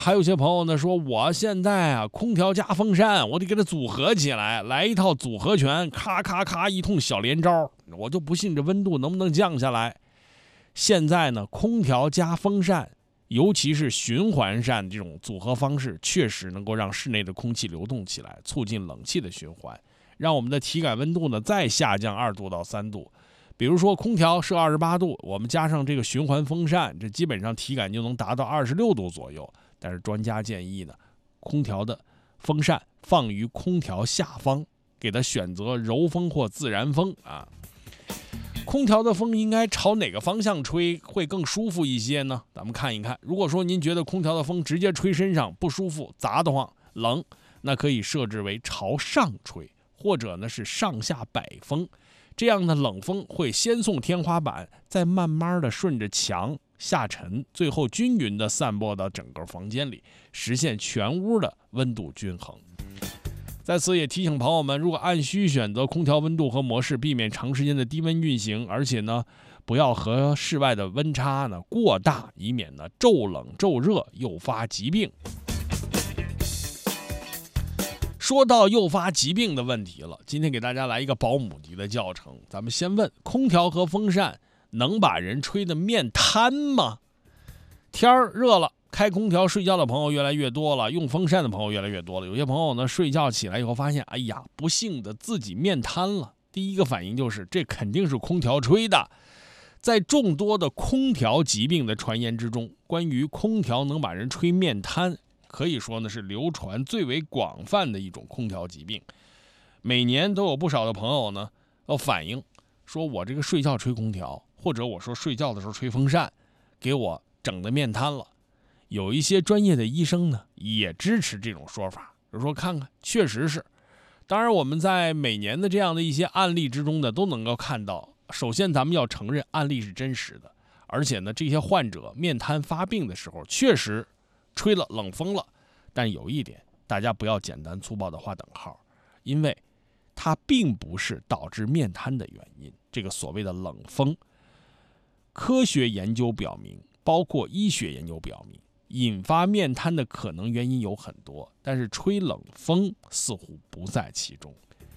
还有些朋友呢说，我现在啊空调加风扇，我得给它组合起来，来一套组合拳，咔咔咔一通小连招，我就不信这温度能不能降下来。现在呢，空调加风扇，尤其是循环扇这种组合方式，确实能够让室内的空气流动起来，促进冷气的循环，让我们的体感温度呢再下降2度到3度。比如说空调设28度，我们加上这个循环风扇，这基本上体感就能达到26度左右。但是专家建议呢，空调的风扇放于空调下方，给它选择柔风或自然风啊。空调的风应该朝哪个方向吹会更舒服一些呢？咱们看一看，如果说您觉得空调的风直接吹身上不舒服、砸得慌、冷，那可以设置为朝上吹，或者呢是上下摆风。这样的冷风会先送天花板，再慢慢的顺着墙下沉，最后均匀的散播到整个房间里，实现全屋的温度均衡。在此也提醒朋友们，如果按需选择空调温度和模式，避免长时间的低温运行，而且呢不要和室外的温差呢过大，以免呢骤冷骤热诱发疾病。说到诱发疾病的问题了，今天给大家来一个保姆级的教程。咱们先问，空调和风扇能把人吹得面瘫吗？天儿热了，开空调睡觉的朋友越来越多了，用风扇的朋友越来越多了。有些朋友呢睡觉起来以后发现，哎呀，不幸的自己面瘫了。第一个反应就是这肯定是空调吹的。在众多的空调疾病的传言之中，关于空调能把人吹面瘫，可以说呢是流传最为广泛的一种空调疾病。每年都有不少的朋友呢要反映说，我这个睡觉吹空调，或者我说睡觉的时候吹风扇，给我整得面瘫了。有一些专业的医生呢也支持这种说法，就说看看确实是。当然我们在每年的这样的一些案例之中呢，都能够看到，首先咱们要承认案例是真实的，而且呢这些患者面瘫发病的时候确实吹了冷风了。但有一点大家不要简单粗暴的划等号，因为它并不是导致面瘫的原因。这个所谓的冷风，科学研究表明，包括医学研究表明，引发面瘫的可能原因有很多，但是吹冷风似乎不在其中。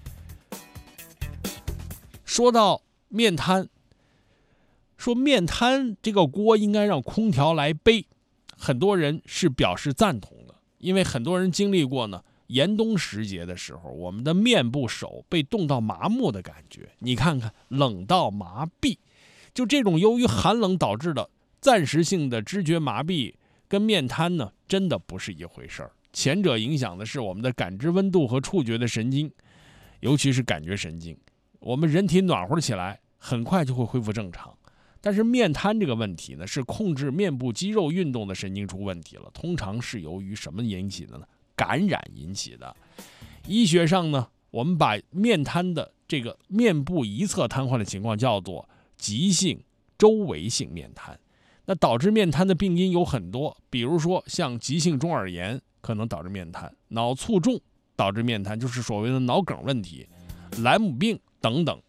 说到面瘫，说面瘫这个锅应该让空调来背，很多人是表示赞同的，因为很多人经历过呢严冬时节的时候，我们的面部手被冻到麻木的感觉，你看看冷到麻痹，就这种由于寒冷导致的暂时性的知觉麻痹跟面瘫呢真的不是一回事儿。前者影响的是我们的感知温度和触觉的神经，尤其是感觉神经，我们人体暖和起来很快就会恢复正常。但是面瘫这个问题呢，是控制面部肌肉运动的神经出问题了，通常是由于什么引起的呢？感染引起的。医学上呢，我们把面瘫的这个面部一侧瘫痪的情况叫做急性周围性面瘫。那导致面瘫的病因有很多，比如说像急性中耳炎可能导致面瘫，脑卒中导致面瘫，就是所谓的脑梗问题，莱姆病等等。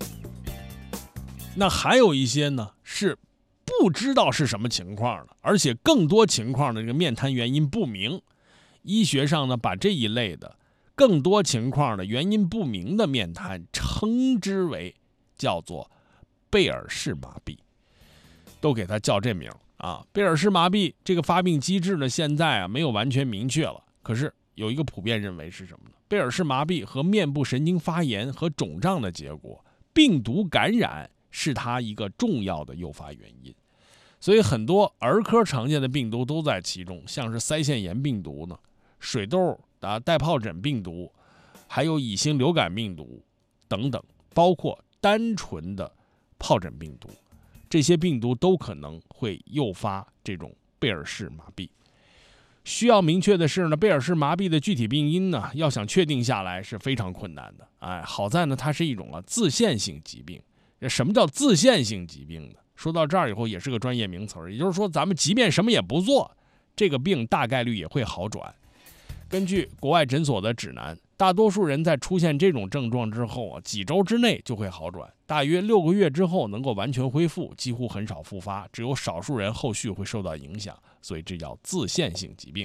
那还有一些呢是不知道是什么情况的，而且更多情况的这个面瘫原因不明。医学上呢把这一类的更多情况的原因不明的面瘫称之为叫做贝尔氏麻痹，都给它叫这名啊。贝尔氏麻痹这个发病机制呢现在没有完全明确了，可是有一个普遍认为是什么呢？贝尔氏麻痹和面部神经发炎和肿胀的结果，病毒感染是它一个重要的诱发原因。所以很多儿科常见的病毒都在其中，像是腮腺炎病毒呢、水痘带疱疹病毒，还有乙型流感病毒等等，包括单纯的疱疹病毒，这些病毒都可能会诱发这种贝尔氏麻痹。需要明确的是呢，贝尔氏麻痹的具体病因呢，要想确定下来是非常困难的。好在呢，它是一种自限性疾病。什么叫自限性疾病呢？说到这儿以后也是个专业名词，也就是说咱们即便什么也不做，这个病大概率也会好转。根据国外诊所的指南，大多数人在出现这种症状之后几周之内就会好转，大约6个月之后能够完全恢复，几乎很少复发，只有少数人后续会受到影响，所以这叫自限性疾病。